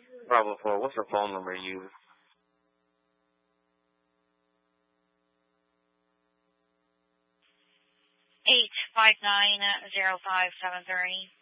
Bravo 4, what's the phone number you use? 8590573.